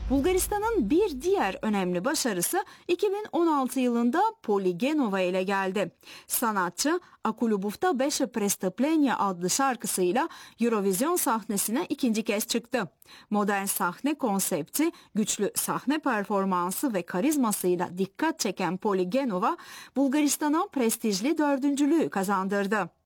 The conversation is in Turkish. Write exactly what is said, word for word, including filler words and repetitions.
Bulgaristan'ın bir diğer önemli başarısı iki bin on altı yılında Poligenova ile geldi. Sanatçı "Aku Lubovta beše prestăplenie" adlı şarkısıyla Eurovision sahnesine ikinci kez çıktı. Modern sahne konsepti, güçlü sahne performansı ve karizmasıyla dikkat çeken Poligenova, Bulgaristan'a prestijli dördüncülüğü kazandırdı.